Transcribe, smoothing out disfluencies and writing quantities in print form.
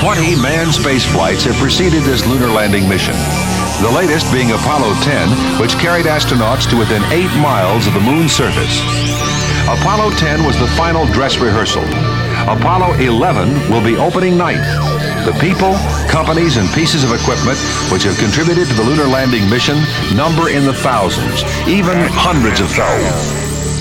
20 manned space flights have preceded this lunar landing mission. The latest being Apollo 10, which carried astronauts to within 8 miles of the moon's surface. Apollo 10 was the final dress rehearsal. Apollo 11 will be opening night. The people, companies, and pieces of equipment which have contributed to the lunar landing mission number in the thousands, even hundreds of thousands.